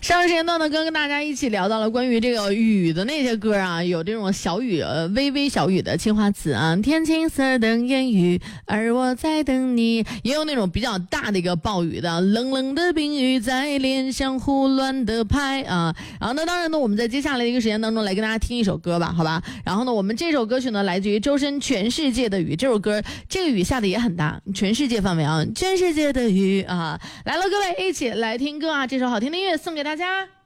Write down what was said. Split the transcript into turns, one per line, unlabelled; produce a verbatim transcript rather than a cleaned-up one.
上个时间段呢，跟大家一起聊到了关于这个雨的那些歌啊，有这种小雨、呃、微微小雨的青花瓷啊，天青色等烟雨，而我在等你，也有那种比较大的一个暴雨的，冷冷的冰雨在脸上胡乱的拍啊。然后呢，当然呢，我们在接下来的一个时间当中来跟大家听一首歌吧，好吧？然后呢，我们这首歌曲呢，来自于周深《全世界的雨》，这首歌这个雨下的也很大，全世界范围啊，全世界的雨啊，来了，各位一起来听歌啊！这首好听的音乐送给大家。